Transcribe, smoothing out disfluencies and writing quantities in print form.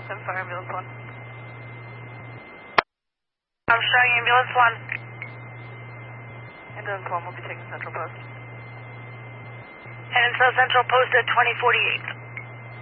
10 for ambulance 1. I'm showing ambulance 1. Ambulance 1 will be taking Central Post. And until Central Post at 2048.